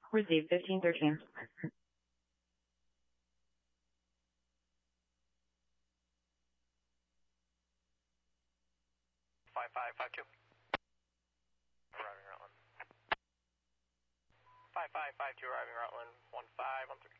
Received 1513. 5552. Arriving Rutland. 5552 arriving Rutland, 1513.